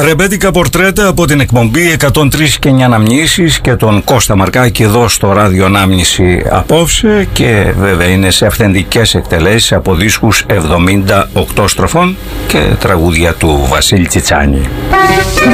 Ρεμπέτικα πορτρέτα από την εκπομπή 103 και 9 αναμνήσεις και τον Κώστα Μαρκάκη εδώ στο ράδιο Ανάμνηση απόψε, και βέβαια είναι σε αυθεντικές εκτελέσεις από δίσκους 78 στροφών και τραγούδια του Βασίλη Τσιτσάνη.